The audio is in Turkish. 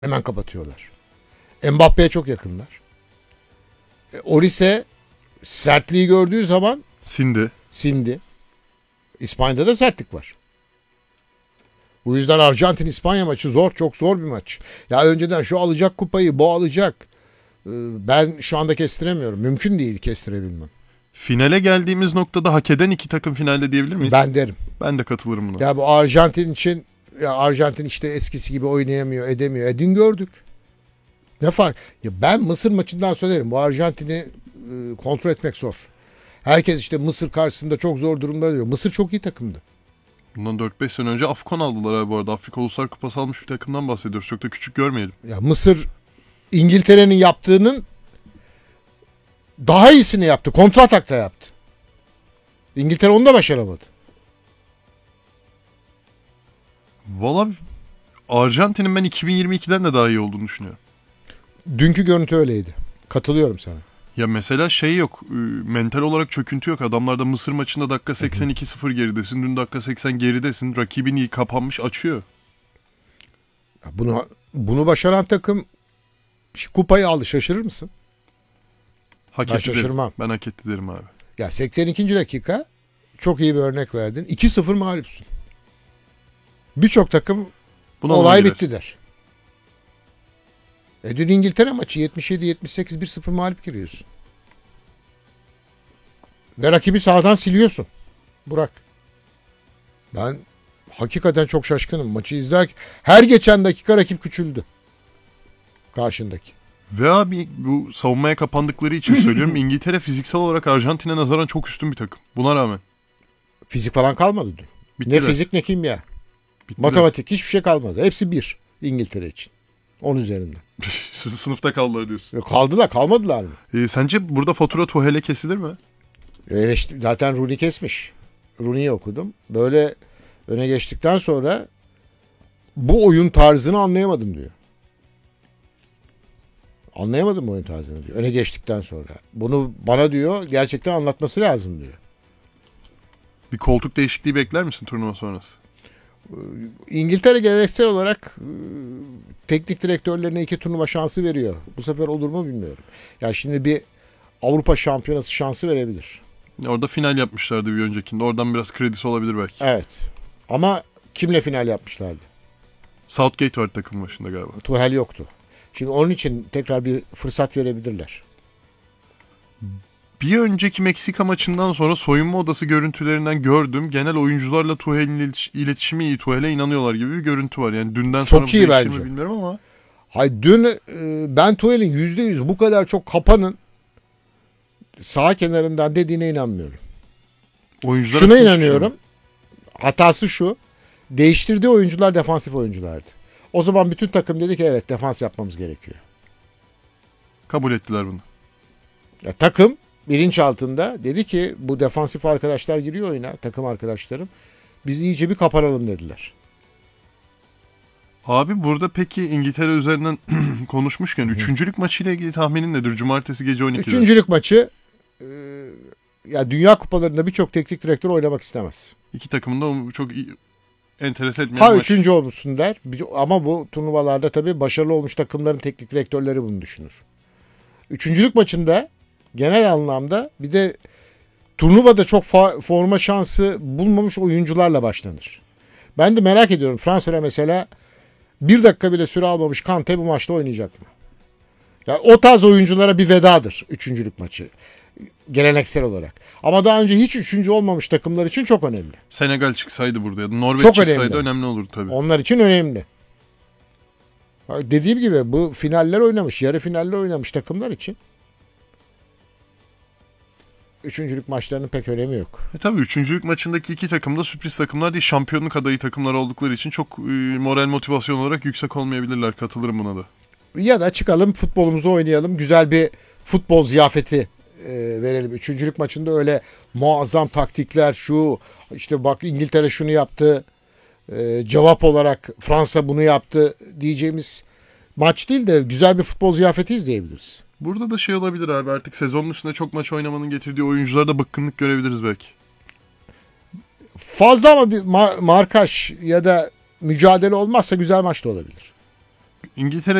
Hemen kapatıyorlar. Mbappe'ye çok yakınlar. Olise sertliği gördüğü zaman sindi. İspanya'da da sertlik var. Bu yüzden Arjantin-İspanya maçı zor. Çok zor bir maç. Ya önceden şu alacak kupayı, bu alacak. Ben şu anda kestiremiyorum. Mümkün değil kestirebilmem. Finale geldiğimiz noktada hak eden iki takım finalde diyebilir miyiz? Ben derim. Ben de katılırım buna. Ya bu Arjantin için, ya Arjantin işte eskisi gibi oynayamıyor, edemiyor. Dün gördük. Ne fark? Ya ben Mısır maçından söylerim. Bu Arjantin'i kontrol etmek zor. Herkes işte Mısır karşısında çok zor durumda diyor. Mısır çok iyi takımdı. Bundan 4-5 sene önce AFCON aldılar abi bu arada. Afrika Uluslar Kupası almış bir takımdan bahsediyoruz. Çok da küçük görmeyelim. Ya Mısır İngiltere'nin yaptığının daha iyisini yaptı. Kontratakta yaptı. İngiltere onu da başaramadı. Valla Arjantin'in ben 2022'den de daha iyi olduğunu düşünüyorum. Dünkü görüntü öyleydi. Katılıyorum sana. Ya mesela şey yok. Mental olarak çöküntü yok. Adamlarda Mısır maçında dakika 82-0 geridesin. Dün dakika 80 geridesin. Rakibin iyi kapanmış açıyor. Ya bunu başaran takım kupayı aldı. Şaşırır mısın? Hak Ben etti derim. şaşırmam. Ben hak etti derim abi. Ya 82. dakika çok iyi bir örnek verdin. 2-0 mağlupsun. Birçok takım Buna olay girer. bitti der. Dün İngiltere maçı 77-78 1-0 mağlup giriyorsun. Ve rakibi sağdan siliyorsun. Burak. Ben hakikaten çok şaşkınım. Maçı izlerken her geçen dakika rakip küçüldü. Karşındaki. Ve abi bu savunmaya kapandıkları için söylüyorum. İngiltere fiziksel olarak Arjantin'e nazaran çok üstün bir takım. Buna rağmen. Fizik falan kalmadı dün. Bittiler. Ne fizik ne kimya. Bittiler. Matematik hiçbir şey kalmadı. Hepsi bir İngiltere için. 10 üzerinden. Sınıfta kaldılar diyorsun. Kalmadılar mı? Sence burada fatura Tuhel'e kesilir mi? Zaten Rooney kesmiş. Rooney'i okudum. Böyle öne geçtikten sonra bu oyun tarzını anlayamadım diyor. Anlayamadım bu oyun tarzını diyor. Öne geçtikten sonra. Bunu bana diyor gerçekten anlatması lazım diyor. Bir koltuk değişikliği bekler misin turnuva sonrası? İngiltere geleneksel olarak teknik direktörlerine 2 turnuva şansı veriyor. Bu sefer olur mu bilmiyorum. Ya şimdi bir Avrupa Şampiyonası şansı verebilir. Orada final yapmışlardı bir öncekinde. Oradan biraz kredisi olabilir belki. Evet. Ama kimle final yapmışlardı? Southgate var takım başında galiba. Tuchel yoktu. Şimdi onun için tekrar bir fırsat verebilirler. Bir önceki Meksika maçından sonra soyunma odası görüntülerinden gördüm. Genel oyuncularla Tuhel'in iletişimi iyi. Tuhel'e inanıyorlar gibi bir görüntü var. Yani dünden sonra çok iyi bence. mi bilmiyorum ama. Hayır, dün ben Tuhel'in %100 bu kadar çok kapanın sağ kenarından dediğine inanmıyorum. Şuna inanıyorum. Hatası şu. Değiştirdiği oyuncular defansif oyunculardı. O zaman bütün takım dedi ki evet defans yapmamız gerekiyor. Kabul ettiler bunu. Ya, takım bilinçaltında dedi ki bu defansif arkadaşlar giriyor oyuna, takım arkadaşlarım. Biz iyice bir kapanalım dediler. Abi burada peki İngiltere üzerinden konuşmuşken üçüncülük maçıyla ilgili tahminin nedir? Cumartesi gece 12'de. Üçüncülük maçı ya Dünya Kupalarında birçok teknik direktör oynamak istemez. İki takımın da çok enteresan etmeyen Ha maç. üçüncü olmuşsun der. Ama bu turnuvalarda tabii başarılı olmuş takımların teknik direktörleri bunu düşünür. Üçüncülük maçında genel anlamda bir de turnuvada çok forma şansı bulmamış oyuncularla başlanır. Ben de merak ediyorum Fransa'da mesela 1 dakika bile süre almamış Kante bu maçta oynayacak mı? Yani o tarz oyunculara bir vedadır üçüncülük maçı. Geleneksel olarak. Ama daha önce hiç üçüncü olmamış takımlar için çok önemli. Senegal çıksaydı burada ya da Norveç çok çıksaydı önemli olurdu tabii. Onlar için önemli. Dediğim gibi bu finaller oynamış, yarı finaller oynamış takımlar için üçüncülük maçlarının pek önemi yok. Tabii üçüncülük maçındaki iki takım da sürpriz takımlar değil. Şampiyonluk adayı takımlar oldukları için çok moral motivasyon olarak yüksek olmayabilirler. Katılırım buna da. Ya da çıkalım futbolumuzu oynayalım. Güzel bir futbol ziyafeti verelim. Üçüncülük maçında öyle muazzam taktikler şu işte bak İngiltere şunu yaptı cevap olarak Fransa bunu yaptı diyeceğimiz maç değil de güzel bir futbol ziyafeti izleyebiliriz. Burada da şey olabilir abi artık sezonun dışında çok maç oynamanın getirdiği oyuncularda bıkkınlık görebiliriz belki. Fazla ama bir markaj ya da mücadele olmazsa güzel maç da olabilir. İngiltere